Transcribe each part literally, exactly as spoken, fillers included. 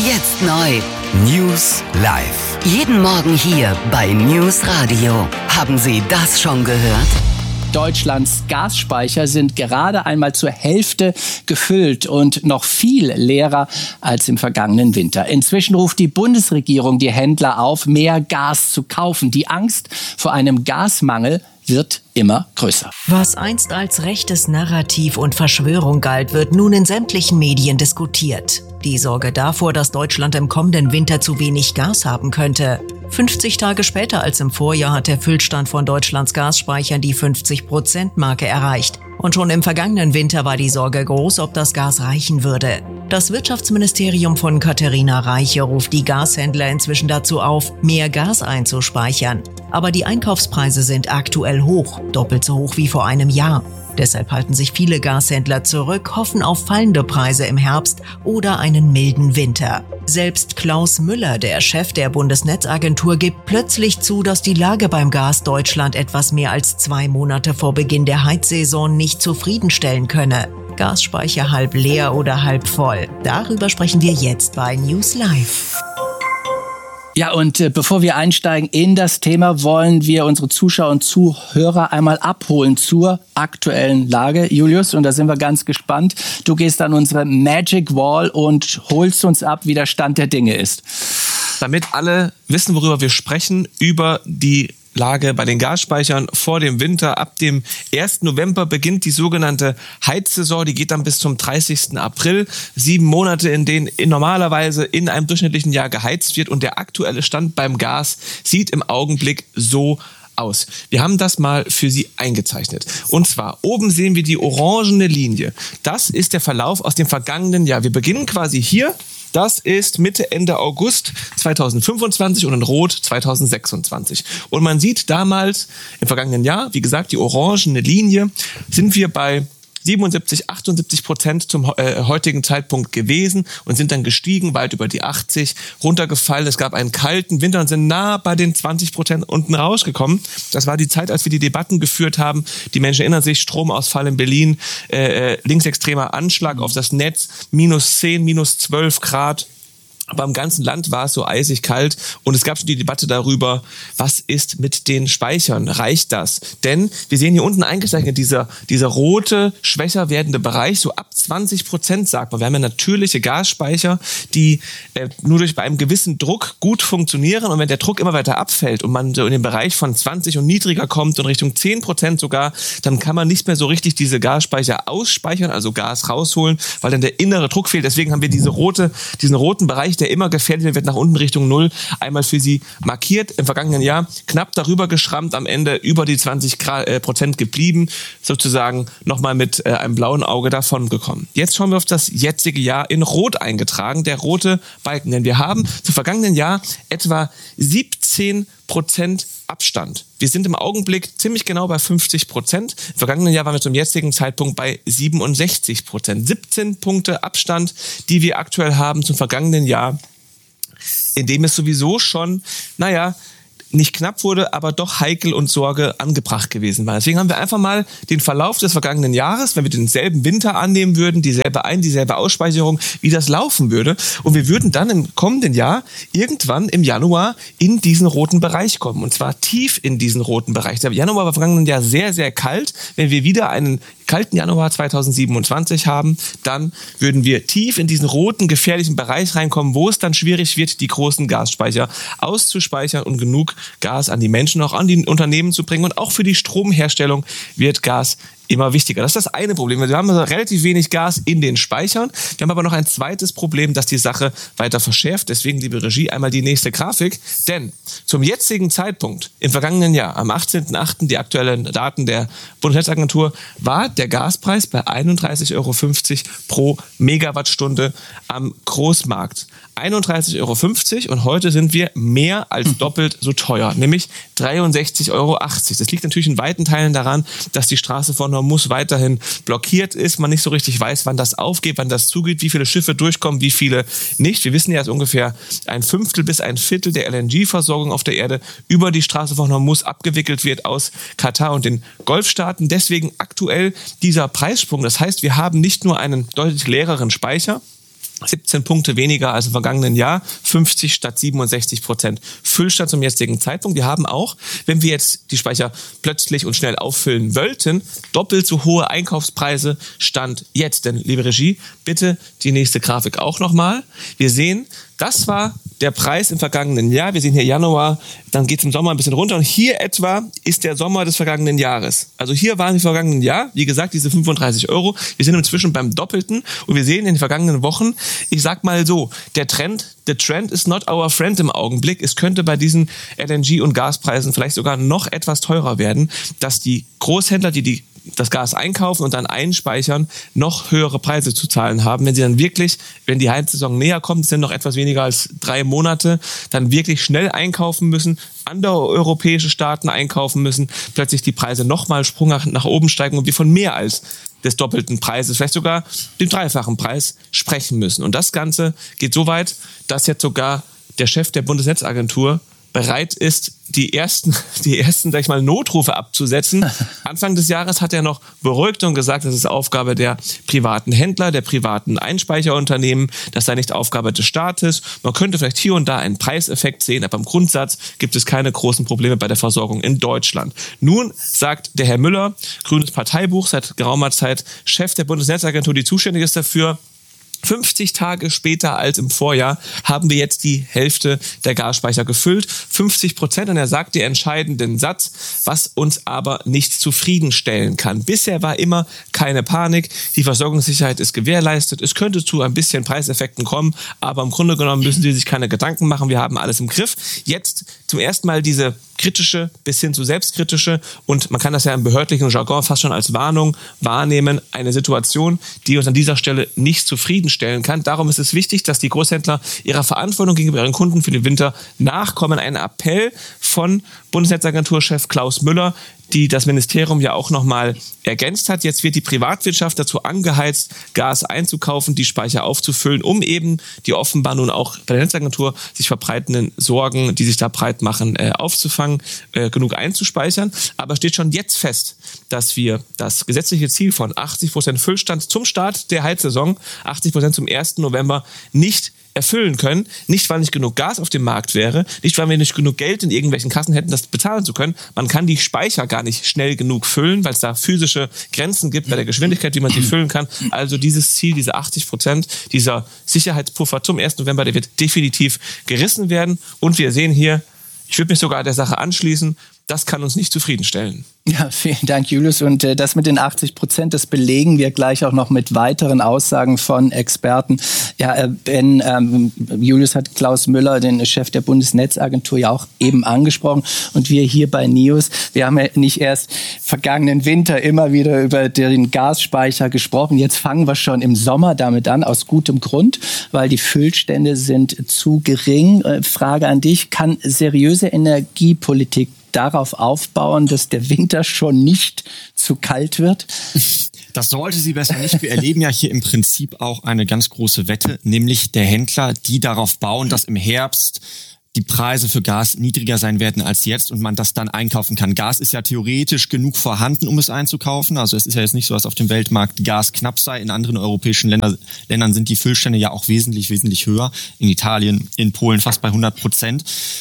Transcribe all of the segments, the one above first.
Jetzt neu. News Live. Jeden Morgen hier bei News Radio. Haben Sie das schon gehört? Deutschlands Gasspeicher sind gerade einmal zur Hälfte gefüllt und noch viel leerer als im vergangenen Winter. Inzwischen ruft die Bundesregierung die Händler auf, mehr Gas zu kaufen. Die Angst vor einem Gasmangel wird immer größer. Was einst als rechtes Narrativ und Verschwörung galt, wird nun in sämtlichen Medien diskutiert. Die Sorge davor, dass Deutschland im kommenden Winter zu wenig Gas haben könnte. fünfzig Tage später als im Vorjahr hat der Füllstand von Deutschlands Gasspeichern die fünfzig-Prozent-Marke erreicht. Und schon im vergangenen Winter war die Sorge groß, ob das Gas reichen würde. Das Wirtschaftsministerium von Katharina Reiche ruft die Gashändler inzwischen dazu auf, mehr Gas einzuspeichern. Aber die Einkaufspreise sind aktuell hoch, doppelt so hoch wie vor einem Jahr. Deshalb halten sich viele Gashändler zurück, hoffen auf fallende Preise im Herbst oder einen milden Winter. Selbst Klaus Müller, der Chef der Bundesnetzagentur, gibt plötzlich zu, dass die Lage beim Gas Deutschland etwas mehr als zwei Monate vor Beginn der Heizsaison nicht zufriedenstellen könne. Gasspeicher halb leer oder halb voll. Darüber sprechen wir jetzt bei News Live. Ja, und äh, bevor wir einsteigen in das Thema, wollen wir unsere Zuschauer und Zuhörer einmal abholen zur aktuellen Lage, Julius. Und da sind wir ganz gespannt. Du gehst an unsere Magic Wall und holst uns ab, wie der Stand der Dinge ist. Damit alle wissen, worüber wir sprechen, über die Lage bei den Gasspeichern vor dem Winter. Ab dem ersten November beginnt die sogenannte Heizsaison. Die geht dann bis zum dreißigsten April. Sieben Monate, in denen normalerweise in einem durchschnittlichen Jahr geheizt wird. Und der aktuelle Stand beim Gas sieht im Augenblick so aus. Wir haben das mal für Sie eingezeichnet. Und zwar, oben sehen wir die orangene Linie. Das ist der Verlauf aus dem vergangenen Jahr. Wir beginnen quasi hier. Das ist Mitte, Ende August zweitausendfünfundzwanzig und in Rot zweitausendsechsundzwanzig. Und man sieht damals im vergangenen Jahr, wie gesagt, die orangene Linie, sind wir bei siebenundsiebzig, achtundsiebzig Prozent zum äh, heutigen Zeitpunkt gewesen und sind dann gestiegen, weit über die achtzig, runtergefallen. Es gab einen kalten Winter und sind nah bei den zwanzig Prozent unten rausgekommen. Das war die Zeit, als wir die Debatten geführt haben. Die Menschen erinnern sich, Stromausfall in Berlin, äh, linksextremer Anschlag auf das Netz, minus zehn, minus zwölf Grad. Aber im ganzen Land war es so eisig kalt und es gab schon die Debatte darüber, was ist mit den Speichern? Reicht das? Denn wir sehen hier unten eingezeichnet, dieser, dieser rote, schwächer werdende Bereich, so ab zwanzig Prozent sagt man. Wir haben ja natürliche Gasspeicher, die äh, nur durch bei einem gewissen Druck gut funktionieren und wenn der Druck immer weiter abfällt und man so in den Bereich von zwanzig und niedriger kommt und Richtung zehn Prozent sogar, dann kann man nicht mehr so richtig diese Gasspeicher ausspeichern, also Gas rausholen, weil dann der innere Druck fehlt. Deswegen haben wir diese rote, diesen roten Bereich, der immer gefährlicher wird, nach unten Richtung Null, einmal für Sie markiert. Im vergangenen Jahr knapp darüber geschrammt, am Ende über die zwanzig Prozent geblieben, sozusagen nochmal mit äh, einem blauen Auge davon gekommen. Jetzt schauen wir auf das jetzige Jahr in Rot eingetragen, der rote Balken. Denn wir haben zum vergangenen Jahr etwa siebzehn Prozent Abstand. Wir sind im Augenblick ziemlich genau bei fünfzig Prozent. Im vergangenen Jahr waren wir zum jetzigen Zeitpunkt bei siebenundsechzig Prozent. siebzehn Punkte Abstand, die wir aktuell haben zum vergangenen Jahr, in dem es sowieso schon, naja, nicht knapp wurde, aber doch heikel und Sorge angebracht gewesen war. Deswegen haben wir einfach mal den Verlauf des vergangenen Jahres, wenn wir denselben Winter annehmen würden, dieselbe Ein-, dieselbe Ausspeicherung, wie das laufen würde. Und wir würden dann im kommenden Jahr irgendwann im Januar in diesen roten Bereich kommen. Und zwar tief in diesen roten Bereich. Der Januar war im vergangenen Jahr sehr, sehr kalt. Wenn wir wieder einen kalten Januar zweitausendsiebenundzwanzig haben, dann würden wir tief in diesen roten, gefährlichen Bereich reinkommen, wo es dann schwierig wird, die großen Gasspeicher auszuspeichern und genug Gas an die Menschen, auch an die Unternehmen zu bringen. Und auch für die Stromherstellung wird Gas immer wichtiger. Das ist das eine Problem. Wir haben also relativ wenig Gas in den Speichern. Wir haben aber noch ein zweites Problem, das die Sache weiter verschärft. Deswegen, liebe Regie, einmal die nächste Grafik. Denn zum jetzigen Zeitpunkt, im vergangenen Jahr, am achtzehnten achten, die aktuellen Daten der Bundesnetzagentur, war der Gaspreis bei einunddreißig Euro fünfzig pro Megawattstunde am Großmarkt. einunddreißig Euro fünfzig und heute sind wir mehr als doppelt so teuer, nämlich dreiundsechzig Euro achtzig. Das liegt natürlich in weiten Teilen daran, dass die Straße von Hormuz weiterhin blockiert ist, man nicht so richtig weiß, wann das aufgeht, wann das zugeht, wie viele Schiffe durchkommen, wie viele nicht. Wir wissen ja, dass ungefähr ein Fünftel bis ein Viertel der L N G-Versorgung auf der Erde über die Straße von Hormuz abgewickelt wird aus Katar und den Golfstaaten. Deswegen aktuell dieser Preissprung. Das heißt, wir haben nicht nur einen deutlich leereren Speicher, siebzehn Punkte weniger als im vergangenen Jahr, fünfzig statt siebenundsechzig Prozent Füllstand zum jetzigen Zeitpunkt. Wir haben auch, wenn wir jetzt die Speicher plötzlich und schnell auffüllen wollten, doppelt so hohe Einkaufspreise Stand jetzt. Denn, liebe Regie, bitte die nächste Grafik auch nochmal. Wir sehen, das war der Preis im vergangenen Jahr. Wir sehen hier Januar, dann geht es im Sommer ein bisschen runter. Und hier etwa ist der Sommer des vergangenen Jahres. Also hier waren im vergangenen Jahr, wie gesagt, diese fünfunddreißig Euro. Wir sind inzwischen beim Doppelten. Und wir sehen in den vergangenen Wochen, ich sag mal so, der Trend, the trend is not our friend im Augenblick. Es könnte bei diesen L N G- und Gaspreisen vielleicht sogar noch etwas teurer werden, dass die Großhändler, die die das Gas einkaufen und dann einspeichern, noch höhere Preise zu zahlen haben. Wenn sie dann wirklich, wenn die Heizsaison näher kommt, es sind noch etwas weniger als drei Monate, dann wirklich schnell einkaufen müssen, andere europäische Staaten einkaufen müssen, plötzlich die Preise nochmal sprunghaft nach oben steigen und wir von mehr als des doppelten Preises, vielleicht sogar dem dreifachen Preis sprechen müssen. Und das Ganze geht so weit, dass jetzt sogar der Chef der Bundesnetzagentur bereit ist, die ersten, die ersten, sag ich mal, Notrufe abzusetzen. Anfang des Jahres hat er noch beruhigt und gesagt, das ist Aufgabe der privaten Händler, der privaten Einspeicherunternehmen, das sei nicht Aufgabe des Staates. Man könnte vielleicht hier und da einen Preiseffekt sehen, aber im Grundsatz gibt es keine großen Probleme bei der Versorgung in Deutschland. Nun sagt der Herr Müller, grünes Parteibuch, seit geraumer Zeit Chef der Bundesnetzagentur, die zuständig ist dafür, fünfzig Tage später als im Vorjahr haben wir jetzt die Hälfte der Gasspeicher gefüllt. fünfzig Prozent. Und er sagt den entscheidenden Satz, was uns aber nicht zufriedenstellen kann. Bisher war immer keine Panik. Die Versorgungssicherheit ist gewährleistet. Es könnte zu ein bisschen Preiseffekten kommen, aber im Grunde genommen müssen Sie sich keine Gedanken machen. Wir haben alles im Griff. Jetzt zum ersten Mal diese kritische bis hin zu selbstkritische und man kann das ja im behördlichen Jargon fast schon als Warnung wahrnehmen, eine Situation, die uns an dieser Stelle nicht zufriedenstellen kann. Darum ist es wichtig, dass die Großhändler ihrer Verantwortung gegenüber ihren Kunden für den Winter nachkommen. Ein Appell von Bundesnetzagenturchef Klaus Müller, die das Ministerium ja auch nochmal ergänzt hat. Jetzt wird die Privatwirtschaft dazu angeheizt, Gas einzukaufen, die Speicher aufzufüllen, um eben die offenbar nun auch bei der Netzagentur sich verbreitenden Sorgen, die sich da breit machen, äh, aufzufangen, äh, genug einzuspeichern. Aber steht schon jetzt fest, dass wir das gesetzliche Ziel von achtzig Prozent Füllstand zum Start der Heizsaison, achtzig Prozent zum ersten November, nicht erfüllen können. Nicht, weil nicht genug Gas auf dem Markt wäre, nicht, weil wir nicht genug Geld in irgendwelchen Kassen hätten, das bezahlen zu können. Man kann die Speicher gar nicht schnell genug füllen, weil es da physische Grenzen gibt bei der Geschwindigkeit, wie man sie füllen kann. Also dieses Ziel, diese achtzig Prozent, dieser Sicherheitspuffer zum ersten November, der wird definitiv gerissen werden. Und wir sehen hier, ich würde mich sogar der Sache anschließen, das kann uns nicht zufriedenstellen. Ja, vielen Dank, Julius. Und äh, das mit den achtzig Prozent, das belegen wir gleich auch noch mit weiteren Aussagen von Experten. Ja, äh, Ben, ähm, Julius hat Klaus Müller, den Chef der Bundesnetzagentur, ja auch eben angesprochen. Und wir hier bei News, wir haben ja nicht erst vergangenen Winter immer wieder über den Gasspeicher gesprochen. Jetzt fangen wir schon im Sommer damit an, aus gutem Grund, weil die Füllstände sind zu gering. Äh, Frage an dich, kann seriöse Energiepolitik darauf aufbauen, dass der Winter schon nicht zu kalt wird? Das sollte sie besser nicht. Wir erleben ja hier im Prinzip auch eine ganz große Wette, nämlich der Händler, die darauf bauen, dass im Herbst die Preise für Gas niedriger sein werden als jetzt und man das dann einkaufen kann. Gas ist ja theoretisch genug vorhanden, um es einzukaufen. Also es ist ja jetzt nicht so, dass auf dem Weltmarkt Gas knapp sei. In anderen europäischen Länder, Ländern sind die Füllstände ja auch wesentlich, wesentlich höher. In Italien, in Polen fast bei hundert Prozent.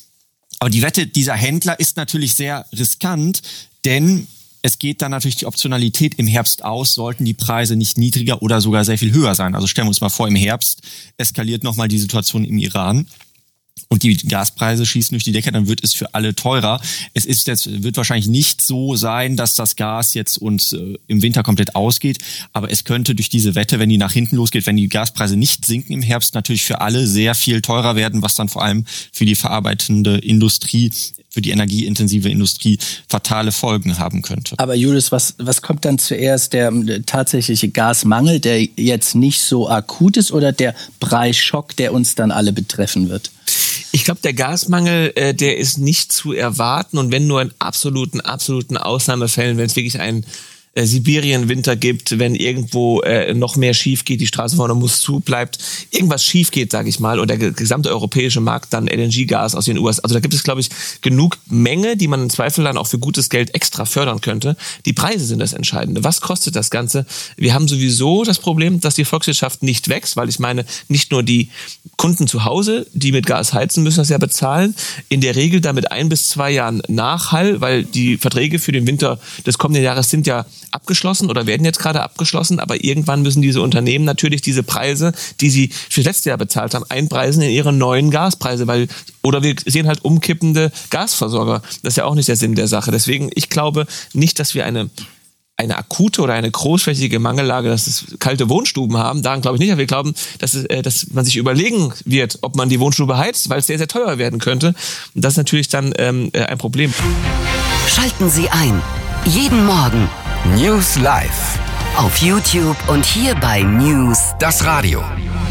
Aber die Wette dieser Händler ist natürlich sehr riskant, denn es geht dann natürlich die Optionalität im Herbst aus, sollten die Preise nicht niedriger oder sogar sehr viel höher sein. Also stellen wir uns mal vor, im Herbst eskaliert nochmal die Situation im Iran und die Gaspreise schießen durch die Decke, dann wird es für alle teurer. Es ist jetzt, wird wahrscheinlich nicht so sein, dass das Gas jetzt uns äh, im Winter komplett ausgeht, aber es könnte durch diese Wette, wenn die nach hinten losgeht, wenn die Gaspreise nicht sinken im Herbst, natürlich für alle sehr viel teurer werden, was dann vor allem für die verarbeitende Industrie, für die energieintensive Industrie fatale Folgen haben könnte. Aber Julius, was, was kommt dann zuerst? Der äh, tatsächliche Gasmangel, der jetzt nicht so akut ist, oder der Preisschock, der uns dann alle betreffen wird? Ich glaube, der Gasmangel, äh, der ist nicht zu erwarten und wenn nur in absoluten, absoluten Ausnahmefällen, wenn es wirklich ein äh, Sibirien-Winter gibt, wenn irgendwo äh, noch mehr schief geht, die Straße vorne muss zu, bleibt, irgendwas schief geht, sage ich mal, und der gesamte europäische Markt dann L N G-Gas aus den U S A. Also da gibt es, glaube ich, genug Menge, die man im Zweifel dann auch für gutes Geld extra fördern könnte. Die Preise sind das Entscheidende. Was kostet das Ganze? Wir haben sowieso das Problem, dass die Volkswirtschaft nicht wächst, weil ich meine, nicht nur die Kunden zu Hause, die mit Gas heizen, müssen das ja bezahlen. In der Regel damit ein bis zwei Jahren Nachhall, weil die Verträge für den Winter des kommenden Jahres sind ja abgeschlossen oder werden jetzt gerade abgeschlossen, aber irgendwann müssen diese Unternehmen natürlich diese Preise, die sie für das letzte Jahr bezahlt haben, einpreisen in ihre neuen Gaspreise, weil, oder wir sehen halt umkippende Gasversorger. Das ist ja auch nicht der Sinn der Sache. Deswegen, ich glaube nicht, dass wir eine eine akute oder eine großflächige Mangellage, dass es kalte Wohnstuben haben, daran glaube ich nicht, aber wir glauben, dass, es, äh, dass man sich überlegen wird, ob man die Wohnstube heizt, weil es sehr, sehr teuer werden könnte. Und das ist natürlich dann ähm, ein Problem. Schalten Sie ein. Jeden Morgen. News Live. Auf YouTube und hier bei News. Das Radio.